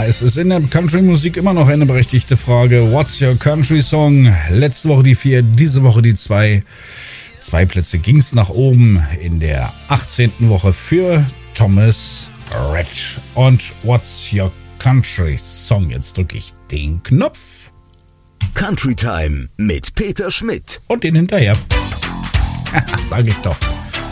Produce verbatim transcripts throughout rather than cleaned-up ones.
Ja, es ist in der Country-Musik immer noch eine berechtigte Frage. What's your country song? Letzte Woche die vier, diese Woche die zwei. Zwei Plätze ging es nach oben in der achtzehnten Woche für Thomas Rhett. Und What's your country song? Jetzt drücke ich den Knopf. Country Time mit Peter Schmidt. Und den hinterher. Sag ich doch.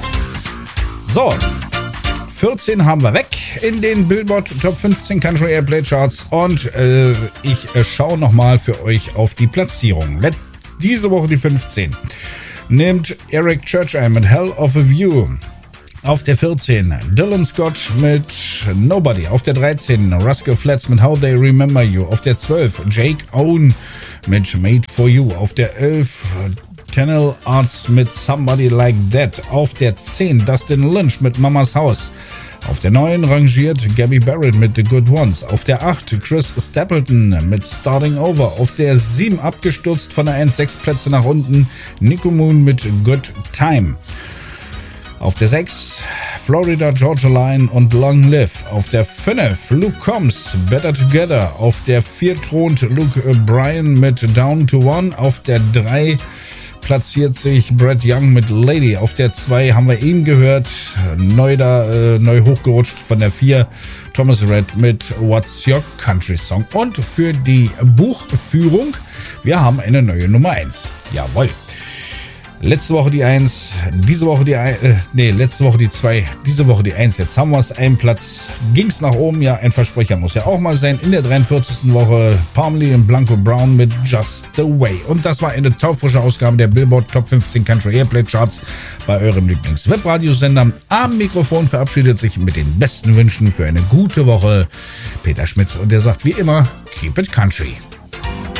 So. vierzehn haben wir weg in den Billboard Top fünfzehn Country Airplay Charts und äh, ich äh, schaue nochmal für euch auf die Platzierung. Let diese Woche die fünfzehn nimmt Eric Church ein mit Hell of a View. Auf der vierzehn Dylan Scott mit Nobody. Auf der dreizehn Rascal Flatts mit How They Remember You. Auf der zwölf Jake Owen mit Made for You. Auf der elf Tenel Arts mit Somebody Like That. Auf der zehn Dustin Lynch mit Mamas Haus. Auf der neun rangiert Gabby Barrett mit The Good Ones. Auf der acht Chris Stapleton mit Starting Over. Auf der sieben abgestürzt von der eins, sechs Plätze nach unten Nico Moon mit Good Time. Auf der sechs Florida Georgia Line und Long Live. Auf der fünf Luke Combs Better Together. Auf der vier thront Luke Bryan mit Down to One. Auf der drei platziert sich Brett Young mit Lady. Auf der zwei haben wir ihn gehört. Neu da, äh, neu hochgerutscht von der vier Thomas Rhett mit What's Your Country Song. Und für die Buchführung, wir haben eine neue Nummer eins. Jawohl. Letzte Woche die eins, diese Woche die eins, äh, nee, letzte Woche die zwei, diese Woche die eins. Jetzt haben wir es, einen Platz ging's nach oben. Ja, ein Versprecher muss ja auch mal sein. In der dreiundvierzigsten Woche Palmley und Blanco Brown mit Just the Way. Und das war eine taufrische Ausgabe der Billboard Top fünfzehn Country Airplay Charts bei eurem Lieblings-Webradiosender. Am Mikrofon verabschiedet sich mit den besten Wünschen für eine gute Woche Peter Schmidt. Und der sagt wie immer, keep it country.